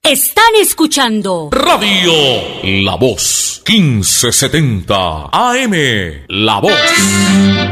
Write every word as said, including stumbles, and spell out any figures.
Están escuchando Radio La Voz, quince setenta A M. La Voz.